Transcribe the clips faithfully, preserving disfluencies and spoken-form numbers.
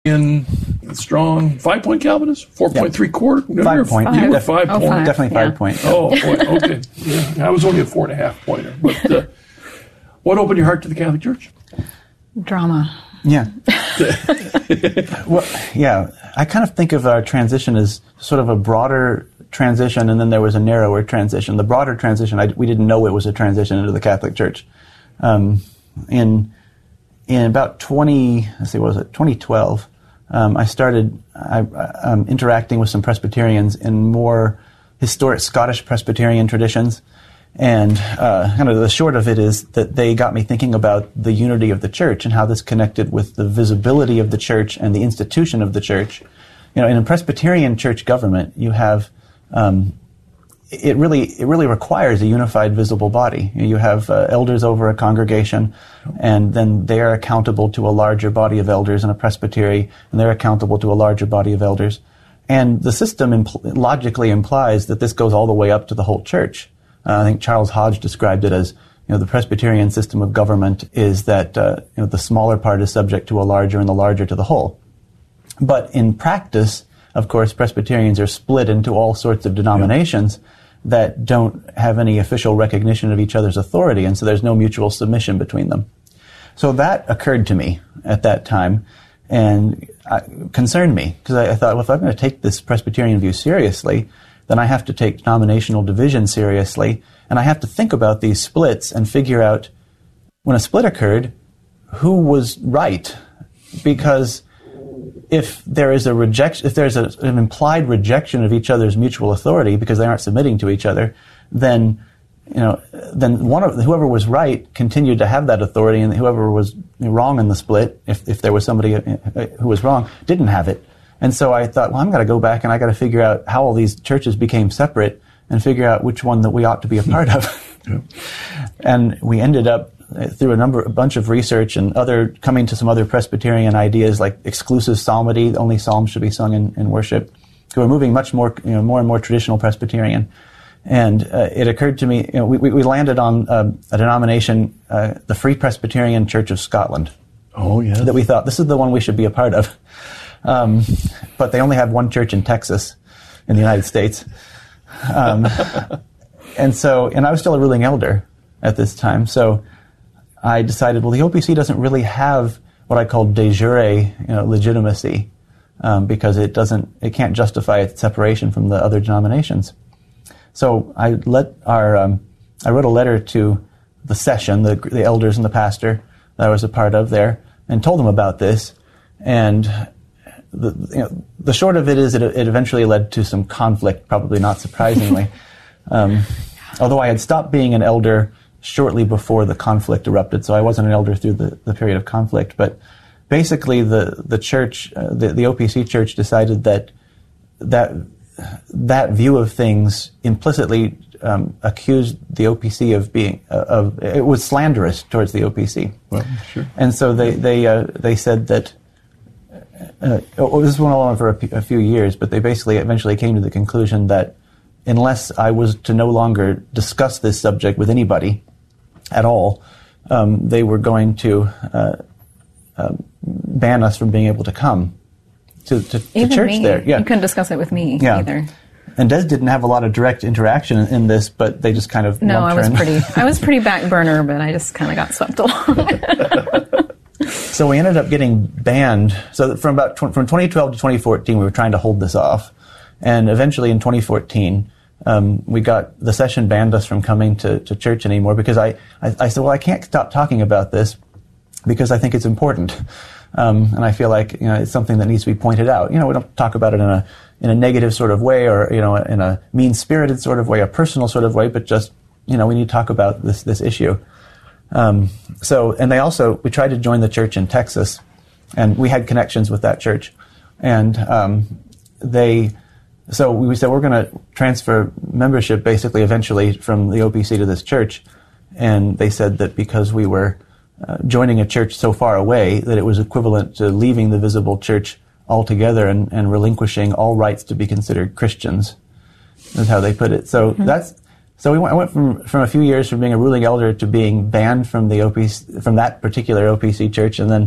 in strong five-point Calvinist, four point three quarter, five point, you were Def- five oh, point, five. definitely five yeah. point. Yeah. Oh, boy, okay. Yeah, I was only a four and a half pointer. But uh, what opened your heart to the Catholic Church? Drama. Yeah. Well, yeah. I kind of think of our transition as sort of a broader transition, and then there was a narrower transition. The broader transition, I, we didn't know it was a transition into the Catholic Church. Um, in in about twenty, let's see, what was it, twenty twelve. Um, I started I, um, interacting with some Presbyterians in more historic Scottish Presbyterian traditions. And uh, kind of the short of it is that they got me thinking about the unity of the church and how this connected with the visibility of the church and the institution of the church. You know, in a Presbyterian church government, you have um, it really it really requires a unified, visible body. You have uh, elders over a congregation, and then they are accountable to a larger body of elders in a presbytery, and they're accountable to a larger body of elders. And the system impl- logically implies that this goes all the way up to the whole church. Uh, I think Charles Hodge described it as, you know, the Presbyterian system of government is that uh, you know, the smaller part is subject to a larger and the larger to the whole. But in practice, of course, Presbyterians are split into all sorts of denominations yeah. that don't have any official recognition of each other's authority, and so there's no mutual submission between them. So that occurred to me at that time and uh, concerned me, because I, I thought, well, if I'm going to take this Presbyterian view seriously, then I have to take denominational division seriously, and I have to think about these splits and figure out, when a split occurred, who was right. Because if there is a rejection, if there's a, an implied rejection of each other's mutual authority because they aren't submitting to each other, then you know, then one of whoever was right continued to have that authority, and whoever was wrong in the split, if if there was somebody who was wrong, didn't have it. And so I thought, well, I'm going to go back and I got to figure out how all these churches became separate and figure out which one that we ought to be a part of. Yeah. And we ended up, through a number, a bunch of research and other, coming to some other Presbyterian ideas like exclusive psalmody, only psalms should be sung in, in worship. So we're moving much more, you know, more and more traditional Presbyterian. And uh, it occurred to me, you know, we, we landed on um, a denomination, uh, the Free Presbyterian Church of Scotland. Oh, yeah. That we thought, this is the one we should be a part of. Um, but they only have one church in Texas, in the United States. Um, and so, and I was still a ruling elder at this time, so I decided, well, the O P C doesn't really have what I call de jure, you know, legitimacy, um, because it doesn't, it can't justify its separation from the other denominations. So I let our, um, I wrote a letter to the session, the, the elders and the pastor that I was a part of there, and told them about this, and The, you know, the short of it is it, it eventually led to some conflict, probably not surprisingly. um, although I had stopped being an elder shortly before the conflict erupted, so I wasn't an elder through the, the period of conflict. But basically the, the church, uh, the, the O P C church decided that that that view of things implicitly um, accused the O P C of being, uh, of it was slanderous towards the O P C. Well, sure. And so they, they, uh, they said that Uh, this went on for a, p- a few years, but they basically eventually came to the conclusion that unless I was to no longer discuss this subject with anybody at all, um, they were going to uh, uh, ban us from being able to come to, to, to church me. there. Yeah. You couldn't discuss it with me yeah. either. And Des didn't have a lot of direct interaction in, in this, but they just kind of no, I was in. pretty. I was pretty back burner, but I just kind of got swept along. So we ended up getting banned. So from about tw- from twenty twelve to twenty fourteen, we were trying to hold this off, and eventually in twenty fourteen, um, we got the session banned us from coming to, to church anymore because I, I I said, well, I can't stop talking about this because I think it's important, um, and I feel like you know it's something that needs to be pointed out. You know, we don't talk about it in a in a negative sort of way or you know in a mean-spirited sort of way, a personal sort of way, but just you know we need to talk about this this issue. Um, so, and they also, we tried to join the church in Texas, and we had connections with that church. And um, they, so we said, we're going to transfer membership basically eventually from the O P C to this church. And they said that because we were uh, joining a church so far away, that it was equivalent to leaving the visible church altogether and, and relinquishing all rights to be considered Christians, is how they put it. So mm-hmm. that's, So we went, I went from, from a few years from being a ruling elder to being banned from the O P C, from that particular O P C church, and then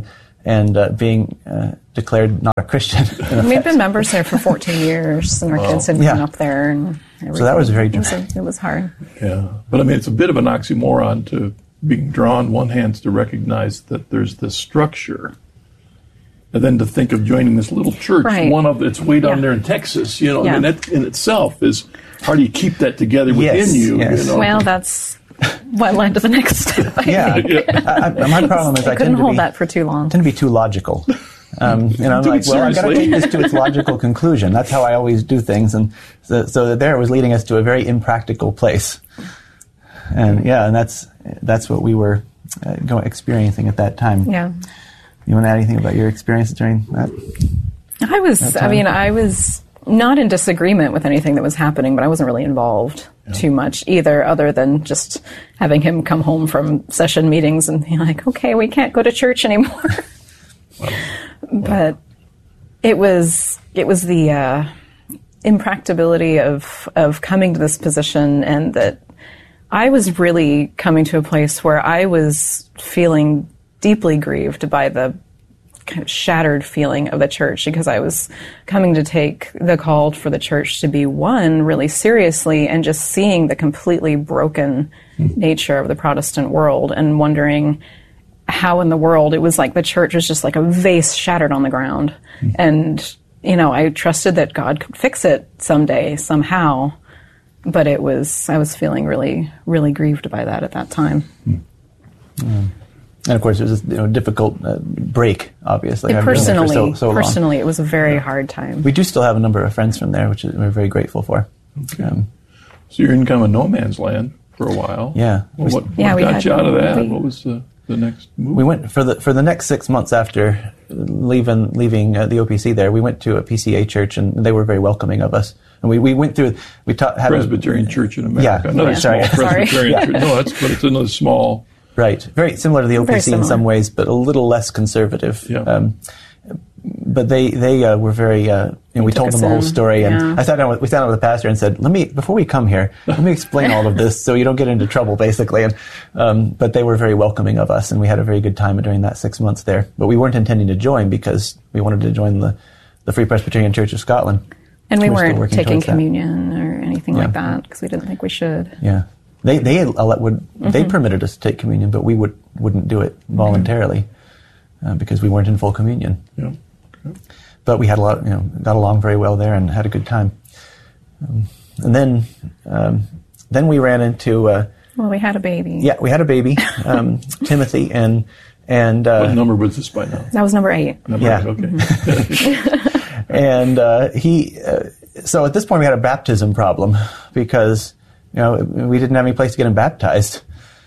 and uh, being uh, declared not a Christian. We've been members there for fourteen years, and our wow. kids had yeah. gone up there. And everything. So that was very it was, a, it was hard. Yeah. But I mean, it's a bit of an oxymoron to being drawn, one hand, to recognize that there's this structure, and then to think of joining this little church, right. one of it's way down yeah. there in Texas. You know, yeah. I mean, that in itself is, how do you keep that together within yes, you? Yes. you know? Well, that's what led to the next step. yeah. yeah. I, I, my problem is I, I couldn't tend to hold be, that for too long. I tend to be too logical. Um, you know, I'm do like, well, I've got to take this to its logical conclusion. That's how I always do things. And so, so there it was leading us to a very impractical place. And yeah, and that's that's what we were uh, going, experiencing at that time. Yeah. You want to add anything about your experience during that? I was, I mean, I was not in disagreement with anything that was happening, but I wasn't really involved yeah. too much either, other than just having him come home from session meetings and be like, okay, we can't go to church anymore. Wow. But it was it was the uh, impracticability of of coming to this position, and that I was really coming to a place where I was feeling deeply grieved by the kind of shattered feeling of the church, because I was coming to take the call for the church to be one really seriously, and just seeing the completely broken mm. nature of the Protestant world and wondering how in the world it was like the church was just like a vase shattered on the ground. Mm. And, you know, I trusted that God could fix it someday, somehow. But it was, I was feeling really, really grieved by that at that time. Mm. Mm. And of course, it was a you know, difficult uh, break, obviously. It personally, so, so personally, it was a very yeah. hard time. We do still have a number of friends from there, which we're very grateful for. Okay. Um, so you're in kind of a no man's land for a while. Yeah. Well, what yeah, what we got had, you out of that? We, what was the, the next move? We went for the for the next six months after leaving leaving uh, the O P C there. We went to a P C A church, and they were very welcoming of us. And we, we went through we taught had Presbyterian a, Church in America. Yeah, another yeah. small Sorry. Presbyterian yeah. church. No, that's but it's another small. Right, very similar to the O P C in some ways, but a little less conservative. Yeah. Um, but they they uh, were very. Uh, you know, we told them the whole story, yeah. and I sat down with we sat down with the pastor and said, "Let me before we come here, let me explain all of this so you don't get into trouble, basically." And um, but they were very welcoming of us, and we had a very good time during that six months there. But we weren't intending to join because we wanted to join the the Free Presbyterian Church of Scotland, and we we're weren't taking communion that. or anything yeah. like that because we didn't think we should. Yeah. They they would mm-hmm. they permitted us to take communion, but we would wouldn't do it voluntarily mm-hmm. uh, because we weren't in full communion. Yeah. Okay. But we had a lot, you know, got along very well there and had a good time. Um, and then um, then we ran into. Uh, well, we had a baby. Yeah, we had a baby, um, Timothy, and and. Uh, what number was this by now? That was number eight. Number yeah. eight, okay. Mm-hmm. and uh, he, uh, so at this point we had a baptism problem because. You know, we didn't have any place to get him baptized.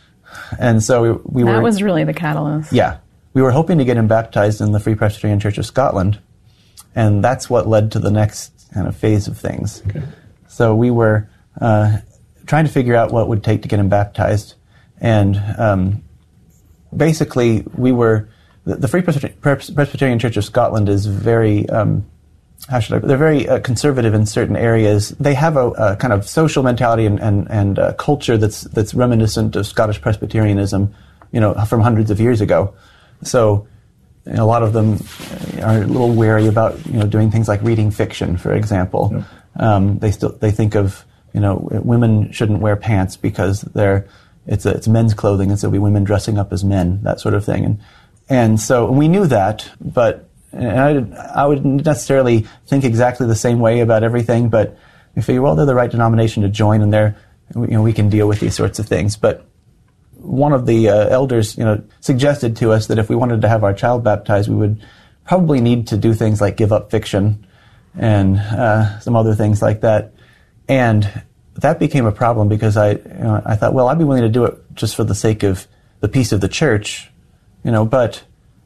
And so we, we that were... That was really the catalyst. Yeah. We were hoping to get him baptized in the Free Presbyterian Church of Scotland. And that's what led to the next kind of phase of things. Okay. So we were uh, trying to figure out what it would take to get him baptized. And um, basically, we were... The, the Free Presbyterian Church of Scotland is very... Um, How should I? They're very uh, conservative in certain areas. They have a, a kind of social mentality and and, and uh, culture that's that's reminiscent of Scottish Presbyterianism, you know, from hundreds of years ago. So, you know, a lot of them are a little wary about you know doing things like reading fiction, for example. Yeah. Um, they still they think of you know women shouldn't wear pants because they're it's a, it's men's clothing, and so it'll be women dressing up as men, that sort of thing. And and so we knew that, but. And I, I wouldn't necessarily think exactly the same way about everything, but you figure, well, they're the right denomination to join, and they're, you know, we can deal with these sorts of things. But one of the uh, elders, you know, suggested to us that if we wanted to have our child baptized, we would probably need to do things like give up fiction and uh, some other things like that. And that became a problem because I, you know, I thought, well, I'd be willing to do it just for the sake of the peace of the church, you know, but.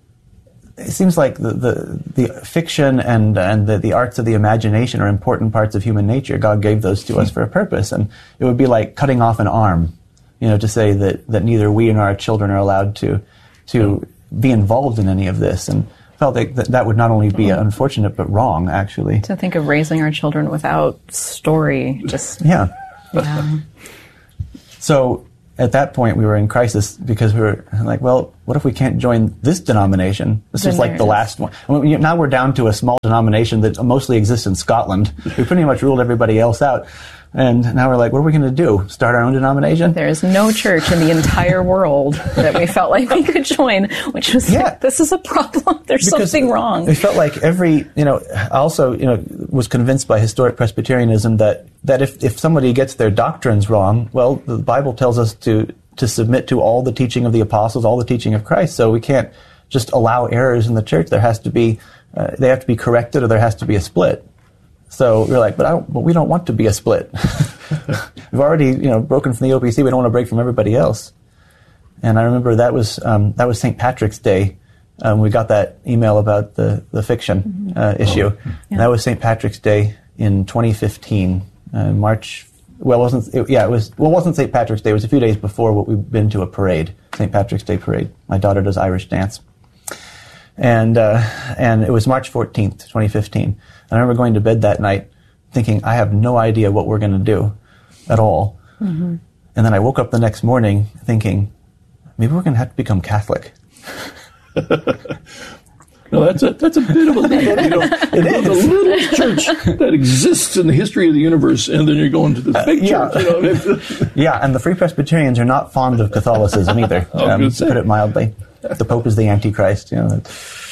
It seems like the, the, the fiction and and the, the arts of the imagination are important parts of human nature. God gave those to us for a purpose, and it would be like cutting off an arm, you know, to say that, that neither we nor our children are allowed to to be involved in any of this. And felt like that, that would not only be unfortunate but wrong, actually. To think of raising our children without story, just yeah. yeah. So at that point, we were in crisis because we were like, well, what if we can't join this denomination? This is like the last one. Now we're down to a small denomination that mostly exists in Scotland. We pretty much ruled everybody else out. And now we're like, what are we going to do? Start our own denomination? There is no church in the entire world that we felt like we could join, which was yeah. like, this is a problem. There's because something wrong. We felt like every, you know, I also, you know, was convinced by historic Presbyterianism that, that if, if somebody gets their doctrines wrong, well, the Bible tells us to, to submit to all the teaching of the apostles, all the teaching of Christ. So we can't just allow errors in the church. There has to be, uh, they have to be corrected, or there has to be a split. So we're like, but, I don't, but we don't want to be a split. We've already, you know, broken from the O P C. We don't want to break from everybody else. And I remember that was um, that was Saint Patrick's Day. Um, we got that email about the the fiction uh, issue. Oh, yeah. And that was Saint Patrick's Day in twenty fifteen, uh, March. Well, it wasn't it, yeah, it was. Well, it wasn't Saint Patrick's Day. It was a few days before what we've been to a parade, Saint Patrick's Day parade. My daughter does Irish dance, and uh, and it was March fourteenth, twenty fifteen. And I remember going to bed that night thinking, I have no idea what we're going to do at all. Mm-hmm. And then I woke up the next morning thinking, maybe we're going to have to become Catholic. No, that's a that's a bit of a leap. You know, it is a little church that exists in the history of the universe, and then you're going to the big uh, yeah. church. You know? Yeah, and the Free Presbyterians are not fond of Catholicism either, um, to put it mildly. The Pope is the Antichrist. You know.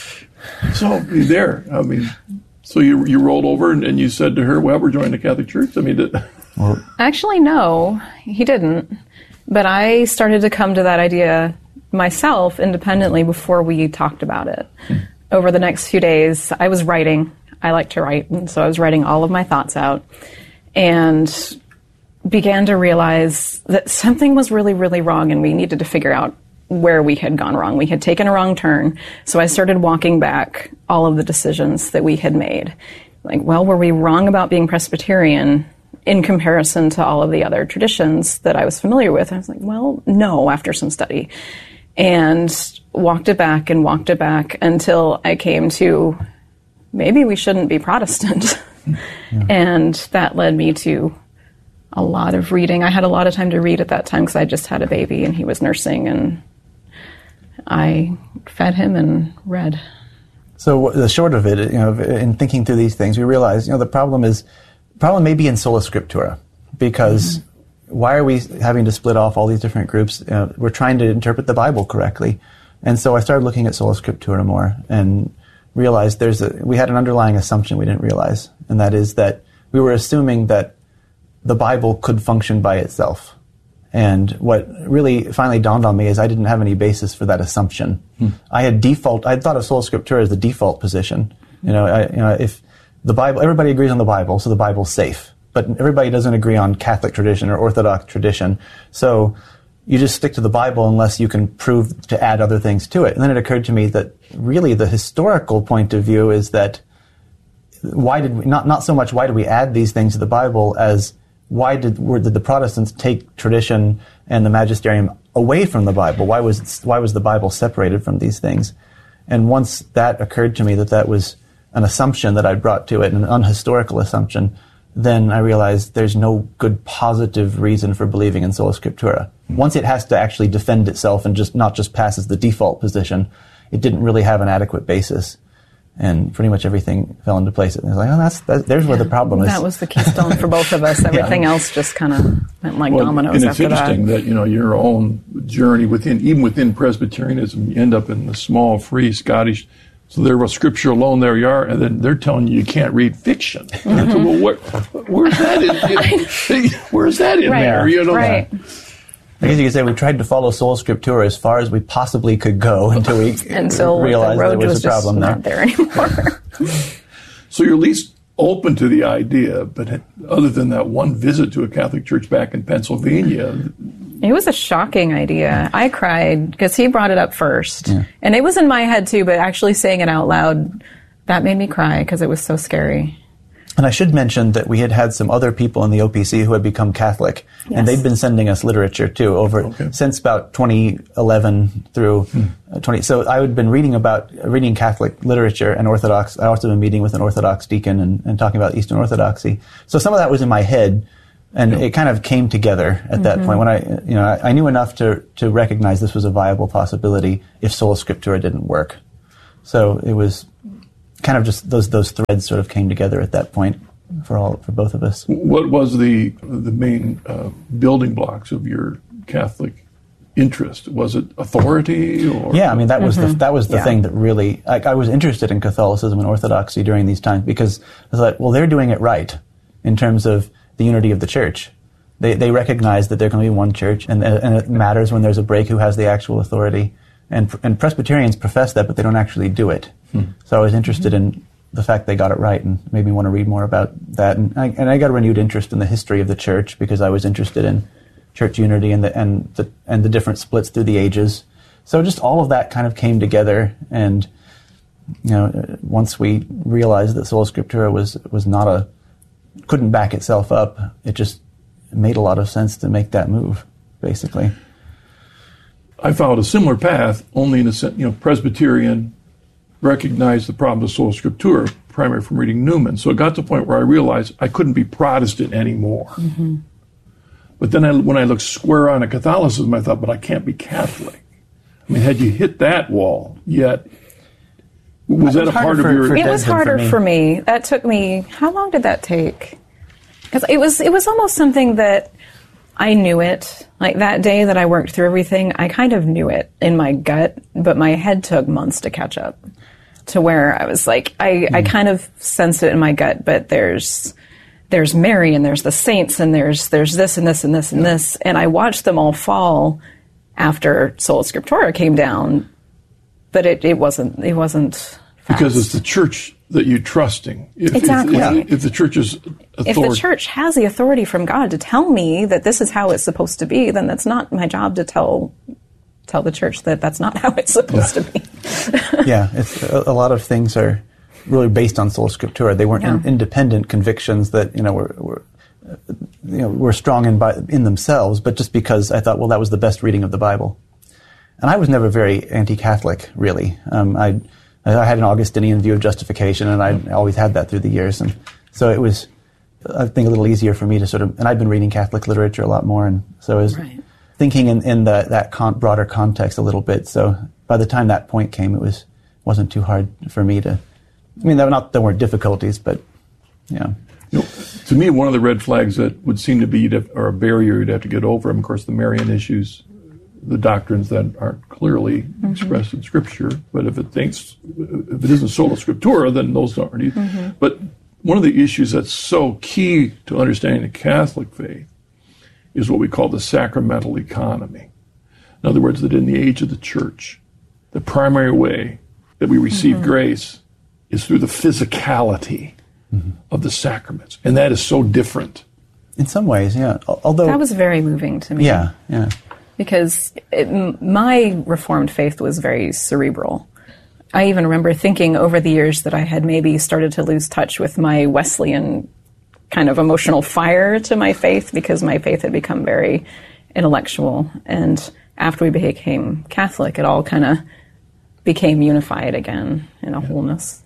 So there, I mean. So you you rolled over and, and you said to her, well, we're joining the Catholic Church? I mean, did... Well, actually, no, he didn't. But I started to come to that idea myself independently before we talked about it. Hmm. Over the next few days, I was writing. I like to write, and so I was writing all of my thoughts out and began to realize that something was really, really wrong, and we needed to figure out where we had gone wrong. We had taken a wrong turn. So I started walking back all of the decisions that we had made. Like, well, were we wrong about being Presbyterian in comparison to all of the other traditions that I was familiar with? And I was like, well, no, after some study. And walked it back and walked it back until I came to, maybe we shouldn't be Protestant. Yeah. And that led me to a lot of reading. I had a lot of time to read at that time because I just had a baby and he was nursing, and I fed him and read. So the short of it, you know, in thinking through these things, we realized, you know, the problem is, problem may be in sola scriptura, because mm-hmm. why are we having to split off all these different groups? You know, we're trying to interpret the Bible correctly. And so I started looking at sola scriptura more and realized there's a, we had an underlying assumption we didn't realize, and that is that we were assuming that the Bible could function by itself. And what really finally dawned on me is I didn't have any basis for that assumption. Hmm. I had default, I had thought of sola scriptura as the default position. You know, I, you know, if the Bible, everybody agrees on the Bible, so the Bible's safe. But everybody doesn't agree on Catholic tradition or Orthodox tradition. So you just stick to the Bible unless you can prove to add other things to it. And then it occurred to me that really the historical point of view is that why did we, not, not so much why did we add these things to the Bible as why did were, did the Protestants take tradition and the magisterium away from the Bible? Why was why was the Bible separated from these things? And once that occurred to me that that was an assumption that I brought to it, an unhistorical assumption, then I realized there's no good positive reason for believing in sola scriptura. Once it has to actually defend itself and just not just pass as the default position, it didn't really have an adequate basis. And pretty much everything fell into place. And I was like, oh, that's, that, there's yeah, where the problem is. That was the keystone for both of us. Everything yeah. else just kind of went like well, dominoes after that. And it's interesting that. that, you know, your own journey within, even within Presbyterianism, you end up in the small, free Scottish. So there was scripture alone, there you are, and then they're telling you you can't read fiction. Mm-hmm. So, well, where, where's that in, you know, where's that in right. there? You know, right. I guess you could say we tried to follow sola scriptura as far as we possibly could go until we until realized the road there was, was a problem just there. Not there anymore. So you're at least open to the idea, but other than that one visit to a Catholic church back in Pennsylvania. It was a shocking idea. I cried because he brought it up first. Yeah. And it was in my head too, but actually saying it out loud, that made me cry because it was so scary. And I should mention that we had had some other people in the O P C who had become Catholic, yes. and they'd been sending us literature too over okay. since about twenty eleven through hmm. uh, twenty. So I had been reading about reading Catholic literature and Orthodox. I also been meeting with an Orthodox deacon and, and talking about Eastern Orthodoxy. So some of that was in my head, And yeah. it kind of came together at that mm-hmm. point when I, you know, I, I knew enough to, to recognize this was a viable possibility if Sola Scriptura didn't work. So it was kind of just those those threads sort of came together at that point for all for both of us. What was the the main uh, building blocks of your Catholic interest? Was it authority? Or yeah, I mean that was mm-hmm. the that was the yeah. thing that really like, I was interested in Catholicism and Orthodoxy during these times because I thought, well, they're doing it right in terms of the unity of the church. They they recognize that there can be one church, and and it matters when there's a break who has the actual authority. And and Presbyterians profess that, but they don't actually do it. Hmm. So I was interested mm-hmm. in the fact they got it right, and made me want to read more about that. And I and I got a renewed interest in the history of the church because I was interested in church unity and the and the and the different splits through the ages. So just all of that kind of came together, and you know, once we realized that Sola Scriptura was was not a couldn't back itself up, it just made a lot of sense to make that move, basically. I followed a similar path, only in a sense, you know, Presbyterian, recognized the problem of Sola Scriptura, primarily from reading Newman. So it got to the point where I realized I couldn't be Protestant anymore. Mm-hmm. But then I, when I looked square on at Catholicism, I thought, but I can't be Catholic. I mean, had you hit that wall yet? Was that a part of your... For, it was harder for me. for me. That took me... How long did that take? Because it was, it was almost something that I knew it. Like that day that I worked through everything, I kind of knew it in my gut, but my head took months to catch up to where I was like, I, mm. I kind of sensed it in my gut, but there's... There's Mary and there's the saints and there's there's this and this and this and this. And I watched them all fall after Sola Scriptura came down, but it, it wasn't it wasn't fast. Because it's the church that you're trusting. If, exactly. If, if, if the church's authority. If the church has the authority from God to tell me that this is how it's supposed to be, then that's not my job to tell tell the church that that's not how it's supposed yeah. to be. yeah, it's a, a lot of things are really based on Sola Scriptura. They weren't yeah. in, independent convictions that you know were, were uh, you know were strong in by, in themselves, but just because I thought, well, that was the best reading of the Bible. And I was never very anti-Catholic, really. Um, I I had an Augustinian view of justification, and I always had that through the years, and so it was, I think, a little easier for me to sort of. And I've been reading Catholic literature a lot more, and so I was right. thinking in, in the, that con- broader context a little bit. So by the time that point came, it was wasn't too hard for me to. I mean, there, not, there weren't difficulties, but, yeah. You know, to me, one of the red flags that would seem to be, you'd have, or a barrier you'd have to get over, and of course, the Marian issues, the doctrines that aren't clearly mm-hmm. expressed in Scripture, but if it thinks, if it isn't Sola Scriptura, then those aren't. Mm-hmm. But one of the issues that's so key to understanding the Catholic faith is what we call the sacramental economy. In other words, that in the age of the Church, the primary way that we receive mm-hmm. grace is through the physicality mm-hmm. of the sacraments. And that is so different. In some ways, yeah. Although that was very moving to me. Yeah, yeah. Because it, my Reformed faith was very cerebral. I even remember thinking over the years that I had maybe started to lose touch with my Wesleyan kind of emotional fire to my faith because my faith had become very intellectual. And after we became Catholic, it all kind of became unified again in a wholeness.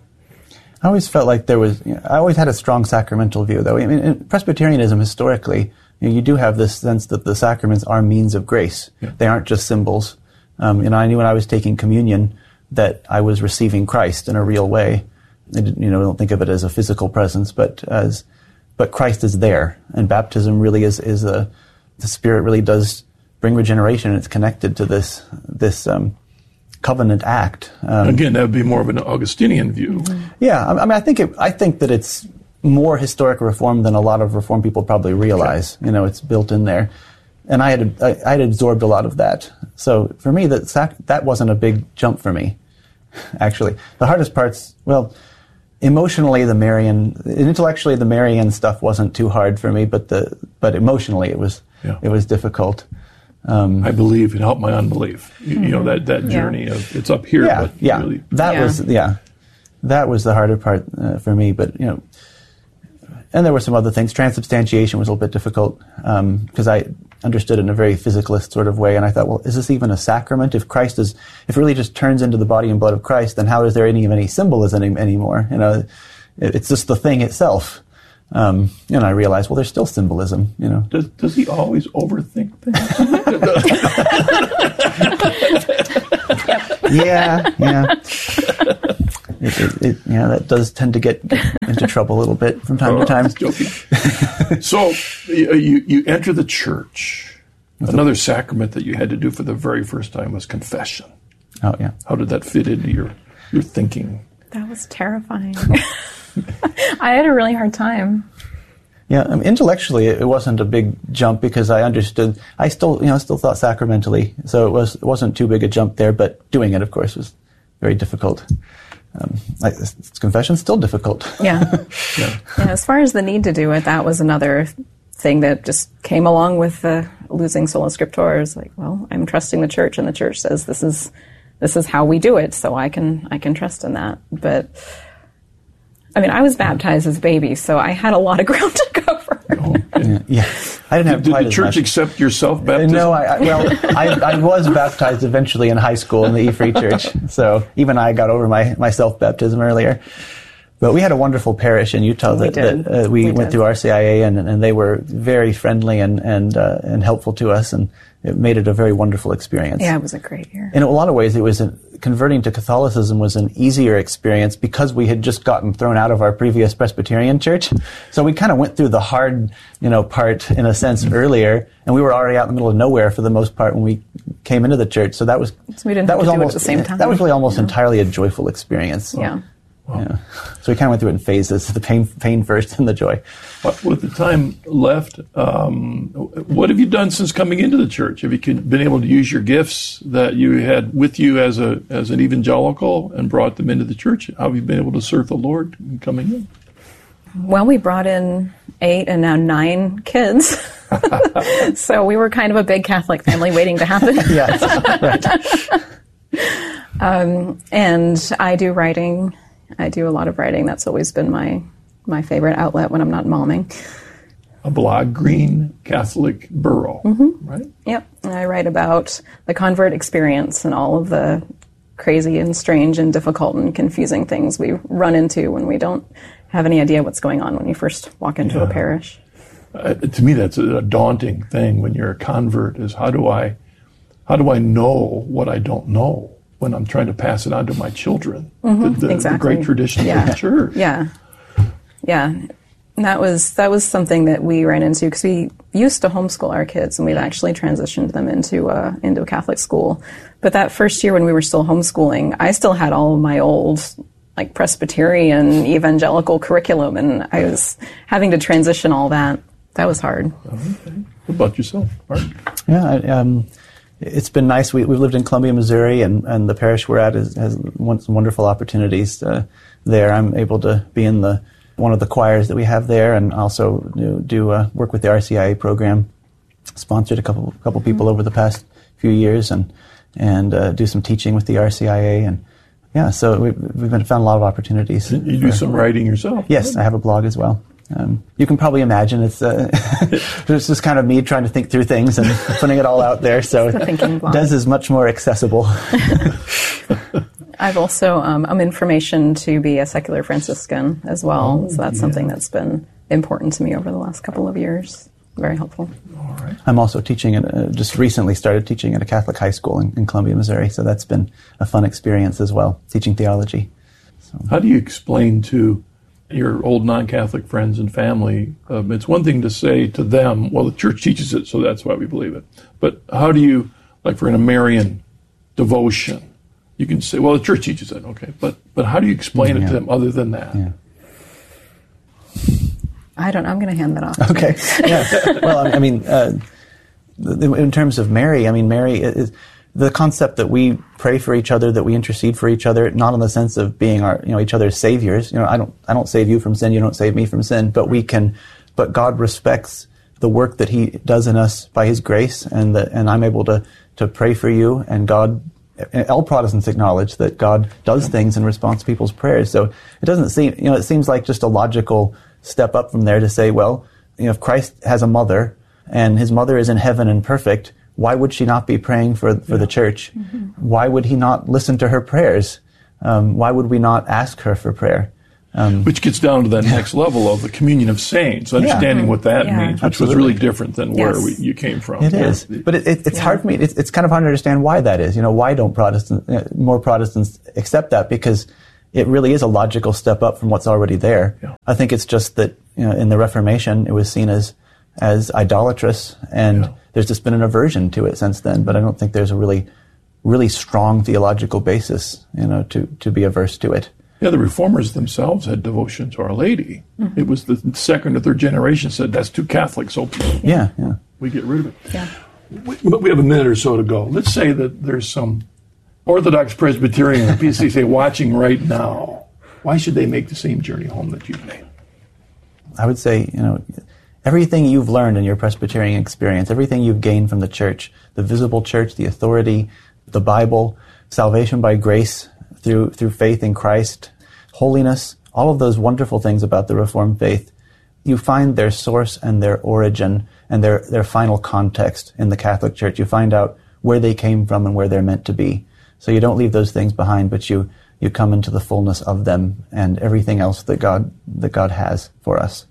I always felt like there was, you know, I always had a strong sacramental view, though. I mean, in Presbyterianism, historically, you know, you do have this sense that the sacraments are means of grace. Yeah. They aren't just symbols. Um, you know, I knew when I was taking communion that I was receiving Christ in a real way. I didn't, you know, don't think of it as a physical presence, but as, but Christ is there. And baptism really is, is a, the Spirit really does bring regeneration, and it's connected to this, this, um, covenant act. Um, Again, that would be more of an Augustinian view. Mm-hmm. Yeah, I mean, I think it, I think that it's more historic Reform than a lot of Reform people probably realize. Okay. You know, it's built in there, and I had I, I had absorbed a lot of that. So for me, that sac- that wasn't a big jump for me. Actually, the hardest parts, well, emotionally, the Marian, intellectually, the Marian stuff wasn't too hard for me, but the but emotionally, it was yeah. it was difficult. Um, I believe it helped my unbelief. You, mm-hmm. you know, that, that journey yeah. of, it's up here, yeah, but yeah. really. That yeah. was, yeah, that was the harder part uh, for me, but, you know, and there were some other things. Transubstantiation was a little bit difficult, because um, I understood it in a very physicalist sort of way, and I thought, well, is this even a sacrament? If Christ is, if it really just turns into the body and blood of Christ, then how is there any, any symbolism any, anymore? You know, it, it's just the thing itself. Um, and I realized, well, there's still symbolism, you know. Does, does he always overthink things? yeah, yeah. It, it, it, yeah, that does tend to get, get into trouble a little bit from time oh, to time. I'm joking. So you, you enter the church. Another sacrament that you had to do for the very first time was confession. Oh, yeah. How did that fit into your, your thinking? That was terrifying. I had a really hard time. Yeah, I mean, intellectually, it wasn't a big jump because I understood. I still, you know, still thought sacramentally, so it was it wasn't too big a jump there. But doing it, of course, was very difficult. Um, I, confession's still difficult. Yeah. yeah. Yeah. As far as the need to do it, that was another thing that just came along with the losing sola scriptura. It's like, well, I'm trusting the church, and the church says this is this is how we do it, so I can I can trust in that. But I mean, I was baptized as a baby, so I had a lot of ground to cover. Oh, okay. Yeah, yeah, I didn't have Did, quite did the as church much. accept your self-baptism? No, I, I well, I, I was baptized eventually in high school in the E-Free Church, so even I got over my, my self-baptism earlier. But we had a wonderful parish in Utah We that, did. that uh, we, We went did. through R C I A, and, and they were very friendly and and uh, and helpful to us, and it made it a very wonderful experience. Yeah, it was a great year. In a lot of ways, it was an, converting to Catholicism was an easier experience because we had just gotten thrown out of our previous Presbyterian church. So we kind of went through the hard, you know, part in a sense earlier, and we were already out in the middle of nowhere for the most part when we came into the church. So that was So we didn't that have was to do it at almost the same time. that was really almost Yeah. entirely a joyful experience. Yeah. Yeah. So we kind of went through it in phases: the pain, pain first, and the joy. But with the time left, um, what have you done since coming into the church? Have you can- been able to use your gifts that you had with you as a as an evangelical and brought them into the church? How have you been able to serve the Lord in coming in? Well, we brought in eight and now nine kids. So we were kind of a big Catholic family waiting to happen. Yes, right. Um, and I do writing. I do a lot of writing. That's always been my my favorite outlet when I'm not momming. A blog, Green Catholic Borough, Mm-hmm. right? Yep. And I write about the convert experience and all of the crazy and strange and difficult and confusing things we run into when we don't have any idea what's going on when you first walk into Yeah. a parish. Uh, to me, that's a, a daunting thing when you're a convert. Is how do I, how do I know what I don't know when I'm trying to pass it on to my children? Mm-hmm. The, the, the Exactly. great traditions Yeah. of the church. Yeah. Yeah. And that was that was something that we ran into because we used to homeschool our kids, and we've actually transitioned them into a, into a Catholic school. But that first year when we were still homeschooling, I still had all of my old like Presbyterian evangelical curriculum, and I was having to transition all that. That was hard. Okay. What about yourself, Mark? Yeah, I, um, it's been nice. We, we've lived in Columbia, Missouri, and, and the parish we're at is, has won- some wonderful opportunities uh, there. I'm able to be in the one of the choirs that we have there, and also do, do uh, work with the R C I A program. Sponsored a couple couple people over the past few years, and and uh, do some teaching with the R C I A, and yeah, so we, we've been found a lot of opportunities. You do for- some writing yourself. Yes, I have a blog as well. Um, you can probably imagine it's uh, it's just kind of me trying to think through things and putting it all out there. So It's a thinking blog. Des is much more accessible. I've also um, I'm in formation to be a secular Franciscan as well, so that's something that's been important to me over the last couple of years. Very helpful. All right. I'm also teaching at uh, just recently started teaching at a Catholic high school in, in Columbia, Missouri. So that's been a fun experience as well, teaching theology. How do you explain to your old non-Catholic friends and family? Um, it's one thing to say to them, well, the church teaches it, so that's why we believe it. But how do you, like for an Marian devotion, you can say, well, the church teaches it, okay. But but how do you explain Yeah. it to them other than that? Yeah. I don't know. I'm going to hand that off. Okay. Yeah. Well, I mean, uh, in terms of Mary, I mean, Mary is the concept that we pray for each other, that we intercede for each other, not in the sense of being our, you know, each other's saviors. You know, I don't, I don't save you from sin, you don't save me from sin, but we can, but God respects the work that He does in us by His grace, and that, and I'm able to to pray for you, and God. All Protestants acknowledge that God does things in response to people's prayers. So it doesn't seem, you know, it seems like just a logical step up from there to say, well, you know, if Christ has a mother and His mother is in heaven and perfect, why would she not be praying for for the church? Mm-hmm. Why would He not listen to her prayers? Um, why would we not ask her for prayer? Um, which gets down to that next level of the communion of saints, understanding yeah. what that yeah. means, which Absolutely. was really different than Yes. where we, you came from. It yeah. is, but it, it, it's Yeah. hard for me. It's, it's kind of hard to understand why that is. You know, why don't Protestants, uh, more Protestants accept that? Because it really is a logical step up from what's already there. Yeah. I think it's just that, you know, in the Reformation, it was seen as as idolatrous, and Yeah. there's just been an aversion to it since then. But I don't think there's a really, really strong theological basis, you know, to to be averse to it. Yeah, the reformers themselves had devotion to Our Lady. Mm-hmm. It was the second or third generation said that's too Catholic, so Yeah, yeah. we get rid of it. Yeah. We, but we have a minute or so to go. Let's say that there's some Orthodox Presbyterian or P C C watching right now. Why should they make the same journey home that you've made? I would say, you know, everything you've learned in your Presbyterian experience, everything you've gained from the church, the visible church, the authority, the Bible, salvation by grace through through faith in Christ, holiness, all of those wonderful things about the Reformed faith, you find their source and their origin and their, their final context in the Catholic Church. You find out where they came from and where they're meant to be. So you don't leave those things behind, but you, you come into the fullness of them and everything else that God that God has for us.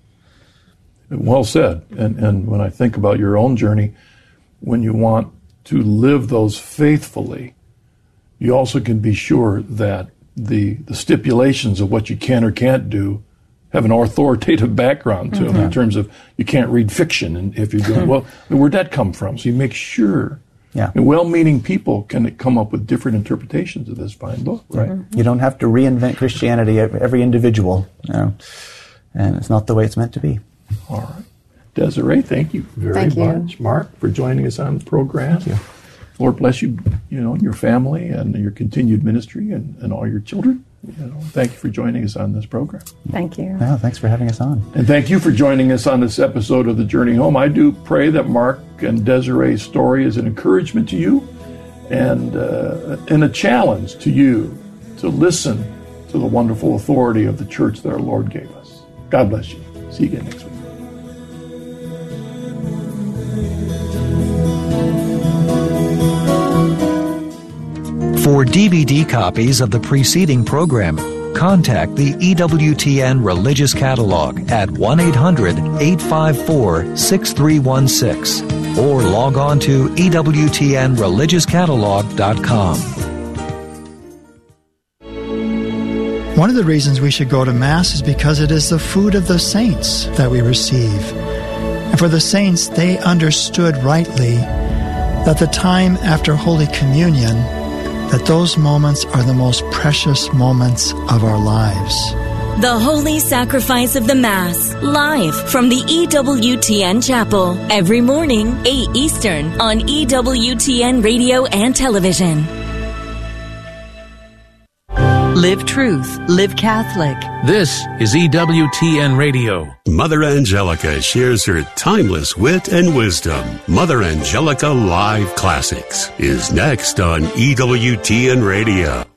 Well said. And, and when I think about your own journey, when you want to live those faithfully, you also can be sure that the, the stipulations of what you can or can't do have an authoritative background to them in terms of you can't read fiction. And if you're doing, well, where'd that come from? So you make sure. Yeah. And well-meaning people can come up with different interpretations of this fine book, right? You don't have to reinvent Christianity every, every individual, you know, and it's not the way it's meant to be. All right. Desiree, thank you very Thank you. much. Mark, for joining us on the program. Thank you. Lord bless you, you know, your family and your continued ministry and, and all your children. You know, thank you for joining us on this program. Thank you. Yeah, thanks for having us on. And thank you for joining us on this episode of The Journey Home. I do pray that Mark and Desiree's story is an encouragement to you and, uh, and a challenge to you to listen to the wonderful authority of the church that our Lord gave us. God bless you. See you again next week. For D V D copies of the preceding program, contact the E W T N Religious Catalog at one eight hundred, eight five four, six three one six or log on to E W T N religious catalog dot com. One of the reasons we should go to Mass is because it is the food of the saints that we receive. And for the saints, they understood rightly that the time after Holy Communion, that those moments are the most precious moments of our lives. The Holy Sacrifice of the Mass, live from the E W T N Chapel, every morning, eight Eastern, on E W T N Radio and Television. Live Truth, Live Catholic. This is E W T N Radio. Mother Angelica shares her timeless wit and wisdom. Mother Angelica Live Classics is next on E W T N Radio.